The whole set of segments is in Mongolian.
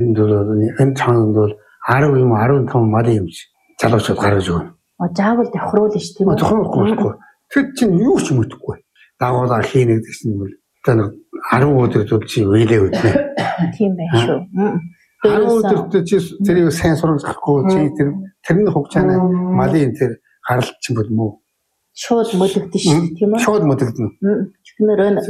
бидэнд бол энэ цаанд бол 10 юм 15 малын юмч залуучууд гаргаж өгнө. Заавал давхруулна ш тийм үү? Давхруулахгүй. Тэр чинь юу ч мэдэхгүй. Дагуулаа хийнэ гэсэн бол тэр 10 өдрөд чи үйлээ үтнэ. Тийм байх шүү. 10 өдрөд чи тэрийг сайн сургаж авахгүй чи тэрний хугацааны малын тэр гаралт чинь бол муу. Шууд мөлөгдөн ш тийм үү? Шууд мөлөгдөн. Тэгэхээр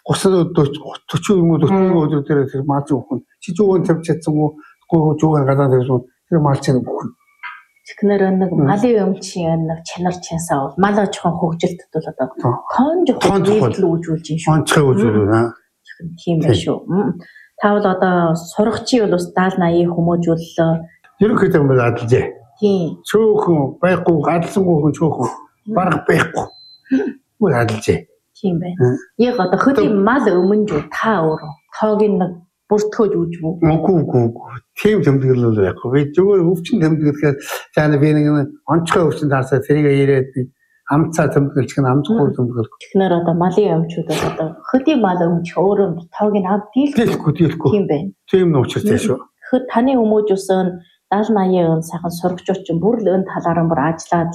30 юм уу 40 өдөр дээр тэр мал зөвхөн чи зүгэн тавьж чадсан уу? Үгүй зүгэн гадаад тавьсан тэр мал чинь бүхэн. Тэгэхээр нэг малын өмчийн нэг чанар чансаа бол мал аж ахуйн хөгжилтөд бол одоо хон жохол үүжүүлж юм шүү. Онцгой үүжүүлнэ. Тийм байх шүү. Та бол одоо сурагчийн бол бас 70-80 хүмүүжүүллээ. Ерөнхийдөө бол адилжээ. Тийм. Цөөхөн байхгүй гадалсангүй хүн цөөхөн бараг байхгүй. Мөн адилжээ. Тийм байна. Яг одоо хөдийн мал өмнөж та өөрөө тоогийн нэг бүртгөөж үүжвүү? Үгүй. Тийм тэмдэглэл бол байхгүй. Би зөвхөн өвчин тэмдэглэхээр цаана би нэг онцгой өвчин таарсаа тэрийг ирээд амцаа тэмдэглэж гэн амцгүй тэмдэглэх. Тэгэхээр одоо малын өмчүүд бол одоо хөдийн мал өмч өөрөө тоогийн авд дийлэхгүй. Тийм байна. Тийм нь учиртай шүү. Тэгэхээр таны хүмүүжүүлсэн 70-80 сайхан сурагчууд чинь бүр л өн талаараа бүр ажиллаад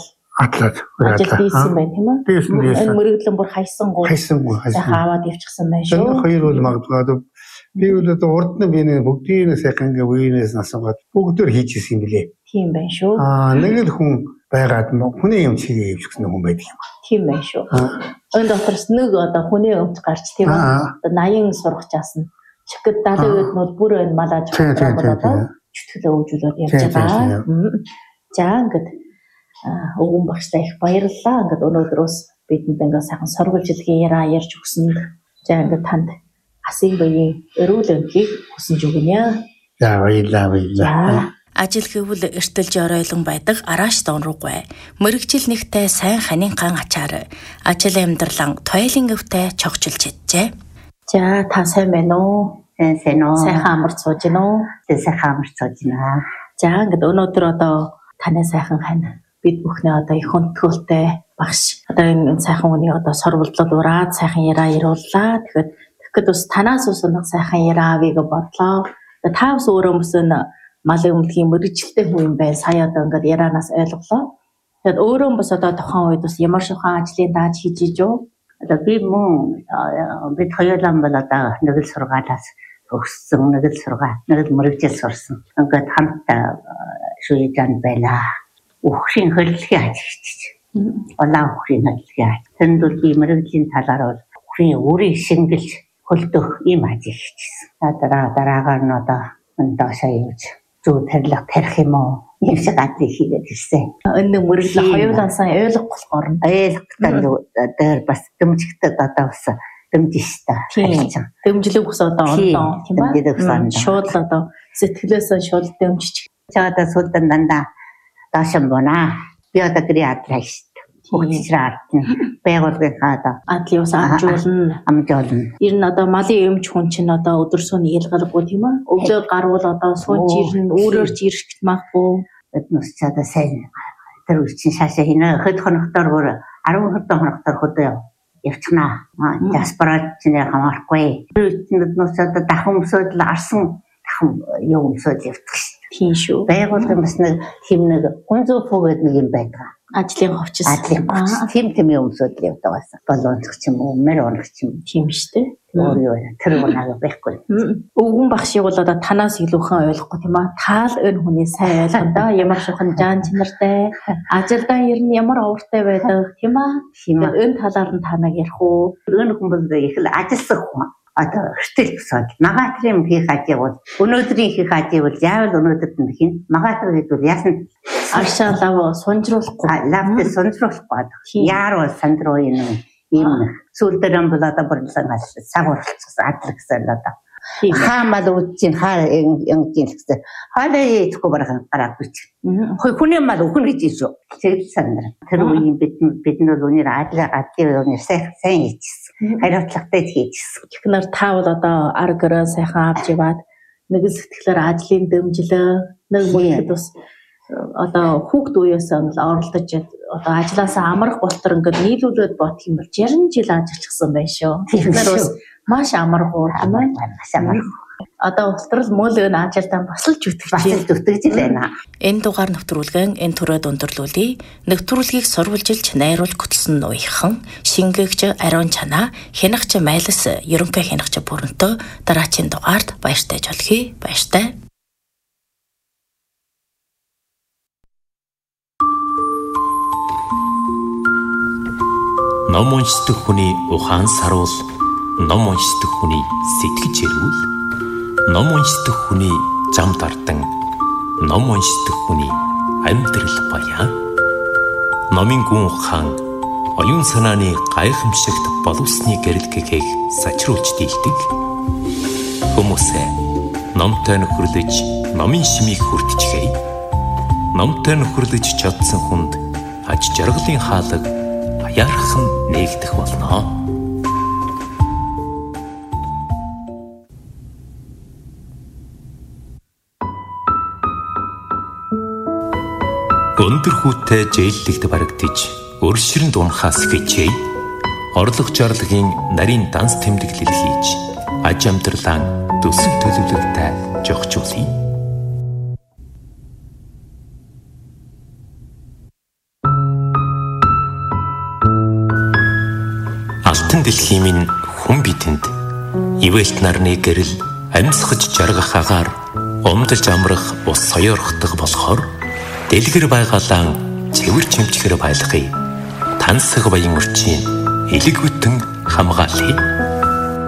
хийсэн байна тийм үү? Энэ мөрөглөн бүр хайсангүй. Сайхан аваад явчихсан байна шүү. Энэ хоёр бол магадгүй би бол одоо урд нь би нэг бүгдийн сайхан ингээ үеийнээс насгаад бүгдээр хийжсэн юм билээ. Тийм байна шүү. Нэг л хүн байгаад хүний юм чигээ явуулсан хүн байдаг юм. Тийм байна шүү. Энэ дотроос нэг одоо хүний өмч гарч тийм үү? 80 сурагчаас нь чигт 70 үед нь бүр энэ мал аж ахуйн болоод чөтгөлөө өгжүүлээд явж байгаа. За ингээд өвгөн багштай их баярлалаа. Ингээд өнөөдрөөс бидэнд ингээ сайхан сургуульчилгээ ярьж өгсөнд за ингээд танд асын баян эрүүл энхийг хүсэж өгнө. За баярлалаа. Ажил гэвэл эртэлж оройлон байдаг арааш донруугүй. Мэргэжил нэгтэй сайн ханинхан ачаар ажил амьдралан тойлын өвтэй чогчилж чаджээ. За та сайн байна уу? Сайн уу? Сайхан амарч сууж байна уу? Сайхан амарч сууж байна. За ингээд өнөөдөр одоо таны сайхан хань бид бүхний одоо их өнтгөлтэй багш. Одоо энэ сайхан хүний одоо сурвалжлууд ураад сайхан яриуллаа. Тэгэхээр бас танаас усунах сайхан яриа авъя гэж бодлоо. Та бас өөрөө бас малын өмлөгийн мэргэжилтэй хүн юм байна. Сая одоо ингээд ярианаас ойлголоо. Тэгэд өөрөө бас одоо тухайн үед бас ямар шухан ажлын дааж хийж ижөө. Одоо би мөн бид хоёулаа бол одоо нэг л сургаалаас өгсөн, нэг л сургаа, нэг л мэргэжил сурсан. Ингээд хамтдаа шүүжан байлаа. Үхрийн хөллөгийн ажигч. Улаан үхрийн хөллөгийн аж. Тэнд бол би мэргэжлийн талаар бол үхрийн үрийг шингэлж хөлдөх юм ажигчсэн. Дараагаар нь одоо доошоо явж зөв тарилга тарих юм уу? Ийм шиг ажил хийгээд ирсэн. Энэ мөрөглө хоёулаасаа ойлгохгүй нь. Дээр бас дэмжигтэй одоо бас дэмжиж та. Дэмжлэг ус одоо ондоо тийм ба? Шууд одоо сэтгэлээсээ шууд дэмжиж. Чаада сулдан дандаа даашин бона. Би одоо гэрээ адлаа шүү. Хөгжраад байгуулгын хаад адлын ус амжуулна. Ер нь одоо малын өмч хүн чинь одоо өдөр сууны ялгаргүй тийм үү? Өглөө гарвал одоо сууж ирнэ, өөрөөр ч ирэх магадгүй. Эднес ч одоо сайн тэр үчин шаашаа хийнэ. Хэд хоногтор бүр 10 хоногтор хөдөө явчихнаа. Диаспорад чинь хамаарахгүй. Тэр үчнэднес одоо дахин өмсөд л арсан дахин юу өмсөд явчих шүү. Тийм шүү. Байгуулгын бас нэг хэмнэг 300 фугээд нэг юм байдаг. Ажлын хувцас. Тийм өмсөд явдаг байсан. Болоонч ч юм уу, мэр онч юм. Тийм шүү дээ. Тэр унаа байхгүй. Өвгөн багшийг бол одоо танаас илүүхэн ойлгохгүй тийм аа. Таал энэ хүний сайн ойлгоно да. Ямар шухан жан чанартай, ажилдаа ер нь ямар овртой байдаг тийм аа. Энэ талаар нь танаг ярих уу? Энэ хүмүүс их л ажилласан хүн. Одоо хөртөл босоод магатрын хийх ажиг бол өнөөдрийн хийх ажиг бол яавал өнөөдөр нь хийн магатр гэдэг яасан аршаа лав сунжруулахгүй лавд сунжруулахгүй яар бол сандруу юм сүүлдэрэн бол одоо борлон сагуурцсан адлагсан одоо хаамал үучин хаа юм гэсэн хаалаа ийхгүй барах гараагүй чи хүний мал өгнө гэж шүү тэгэл сандраа тэр үеийн бид нь бол өнөр адлын сайн хийчихсэн хариуцлагатай хийчихсэн. Тэгэхээр та бол одоо аргаараа сайхан авч яваад нэг сэтгэлээр ажлын дэмжлээ нэг бүхэд бас одоо хүүхд үеэсээ оролдож одоо ажилласаа амрах болтор ингээд нийлүүлээд бодох юм бол 60 жил ажиллажсэн байх шүү. Тэгэхээр бас маш амаргуу тийм ээ. Маш амаргуу. Одоо ултрал мөөлөө наачаалтаа басалж үтгэж байна. Энэ дугаар нэвтрүүлгэн энэ төрөд өндөрлүүлээ. Нэвтрүүлгийг сурвалжилж найруулж хөтлсөн ууйхан, шингээгч Ариун Чанаа, хянагч Майлас, ерөнхий хянагч Бүрэнтөө дараачийн дугаард баяртай жолхий. Баяртай. Ном уншдаг хүний ухаан саруул, ном уншдаг хүний сэтгэж эрүүл, ном уншдаг хүний зам дардан, ном уншдаг хүний амьдрал баян. Номын гүн ухаан оюун санааны гайхамшигт боловсны гэрэлгэгийг сачруулж дийлдэг. Хүмүүсээ номтой нөхөрлөж, номын шимийг хүртчихээ. Номтой нөхөрлөж чадсан хүнд аж жаргалын хаалга аяархан нээгдэх болно. Өндөр хүүтэй жээллэгт барагдаж, өршөрөнд унахаас хичээе. Орлого жарлагын нарийн данс тэмдэглэл хийж, аж амьдралаа төсөв төлөвлөгтэй жогчуулъя. Алтан дэлхийн минь хүн бидэнд ивэлт нарны гэрэл амьсгаж жаргах агаар умдалж амрах ус соёорхдох болохоор дэлгэр байгалаан цэвэр чимчгэр байлгая. Тансаг баян өрчийн элэг бүтэн хамгаалъя.